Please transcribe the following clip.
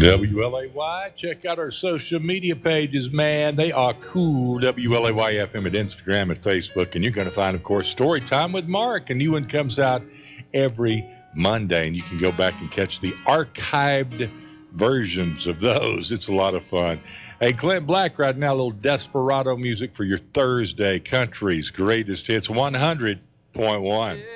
WLAY. Check out our social media pages, man. They are cool. WLAY FM at Instagram and Facebook. And you're going to find, of course, Story Time with Mark. A new one comes out every Monday. And you can go back and catch the archived versions of those. It's a lot of fun. Hey, Clint Black right now, a little Desperado music for your Thursday country's greatest hits 100.1.